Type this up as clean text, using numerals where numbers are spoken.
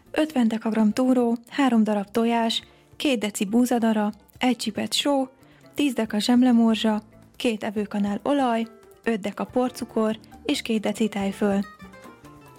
50 dekagram túró, 3 darab tojás, 2 deci búzadara, 1 csipet só, 10 deka zsemlemorzsa, 2 evőkanál olaj, 5 deka porcukor és 2 deci tejföl.